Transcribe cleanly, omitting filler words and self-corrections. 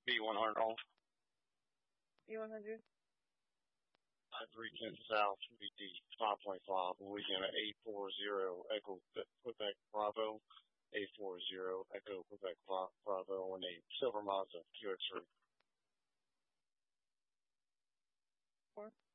B100 off. B100. 310 South, BD 5.5, Louisiana 840 Echo Quebec Bravo, 840 Echo Quebec Bravo, and a silver Mazda QX3. 4.